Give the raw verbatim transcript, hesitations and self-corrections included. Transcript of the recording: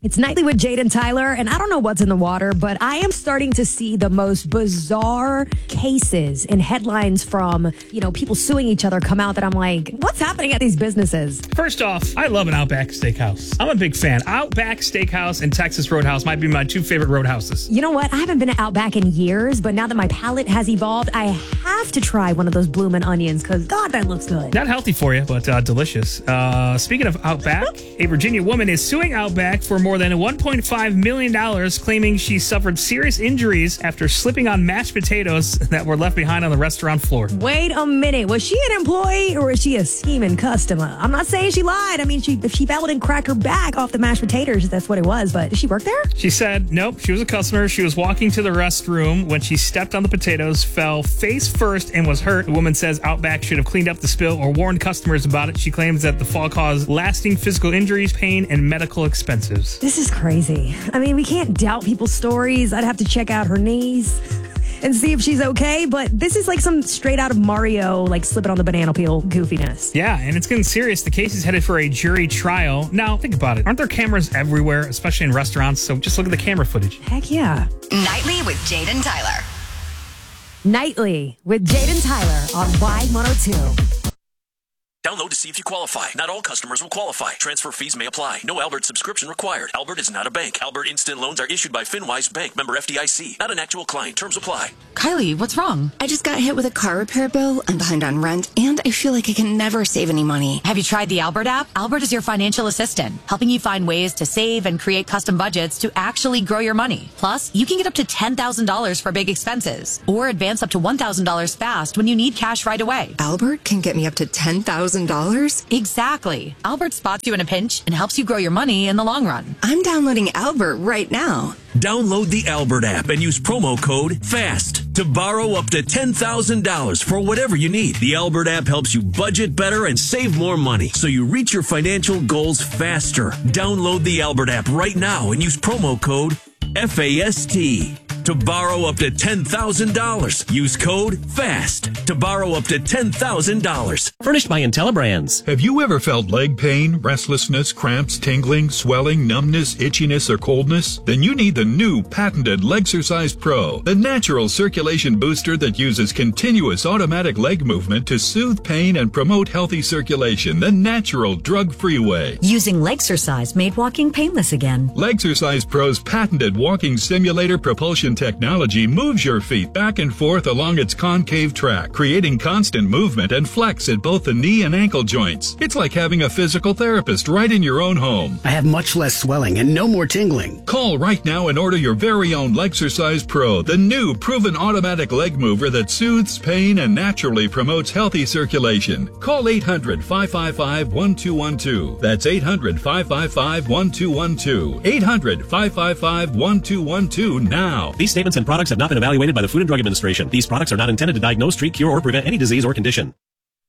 It's Nightly with Jade and Tyler, and I don't know what's in the water, but I am starting to see the most bizarre cases and headlines from, you know, people suing each other come out that I'm like, what's happening at these businesses? First off, I love an Outback Steakhouse. I'm a big fan. Outback Steakhouse and Texas Roadhouse might be my two favorite roadhouses. You know what? I haven't been to Outback in years, but now that my palate has evolved, I have to try one of those bloomin' onions because, God, that looks good. Not healthy for you, but uh, delicious. Uh, speaking of Outback, a Virginia woman is suing Outback for more than one point five million dollars, claiming she suffered serious injuries after slipping on mashed potatoes that were left behind on the restaurant floor. Wait a minute. Was she an employee or was she a scheming customer? I'm not saying she lied. I mean, she if she fell and cracked her back off the mashed potatoes, that's what it was. But did she work there? She said, nope, she was a customer. She was walking to the restroom when she stepped on the potatoes, fell face first, and was hurt. The woman says Outback should have cleaned up the spill or warned customers about it. She claims that the fall caused lasting physical injuries, pain, and medical expenses. This is crazy. I mean, we can't doubt people's stories. I'd have to check out her knees and see if she's okay, but this is like some straight out of Mario, like slipping on the banana peel goofiness. Yeah, and it's getting serious. The case is headed for a jury trial. Now, think about it. Aren't there cameras everywhere, especially in restaurants? So just look at the camera footage. Heck yeah. Nightly with Jade and Tyler. Nightly with Jade and Tyler on Y one oh two. Download to see if you qualify. Not all customers will qualify. Transfer fees may apply. No Albert subscription required. Albert is not a bank. Albert Instant Loans are issued by FinWise Bank, member F D I C. Not an actual client. Terms apply. Kylie, what's wrong? I just got hit with a car repair bill. I'm behind on rent, and I feel like I can never save any money. Have you tried the Albert app? Albert is your financial assistant, helping you find ways to save and create custom budgets to actually grow your money. Plus, you can get up to ten thousand dollars for big expenses, or advance up to one thousand dollars fast when you need cash right away. Albert can get me up to ten thousand dollars? Exactly. Albert spots you in a pinch and helps you grow your money in the long run. I'm downloading Albert right now. Download the Albert app and use promo code FAST to borrow up to ten thousand dollars for whatever you need. The Albert app helps you budget better and save more money so you reach your financial goals faster. Download the Albert app right now and use promo code FAST to borrow up to ten thousand dollars. Use code FAST to borrow up to ten thousand dollars. Furnished by IntelliBrands. Have you ever felt leg pain, restlessness, cramps, tingling, swelling, numbness, itchiness, or coldness? Then you need the new patented Legsercise Pro, the natural circulation booster that uses continuous automatic leg movement to soothe pain and promote healthy circulation the natural drug-free way. Using Legsercise made walking painless again. Legsercise Pro's patented walking simulator propulsion technology moves your feet back and forth along its concave track, creating constant movement and flex at both the knee and ankle joints. It's like having a physical therapist right in your own home. I have much less swelling and no more tingling. Call right now and order your very own Legsercise Pro, the new proven automatic leg mover that soothes pain and naturally promotes healthy circulation. Call eight hundred, five five five, one two one two. That's eight hundred, five five five, one two one two. eight hundred, five five five, one two one two now. These statements and products have not been evaluated by the Food and Drug Administration. These products are not intended to diagnose, treat, cure, or prevent any disease or condition.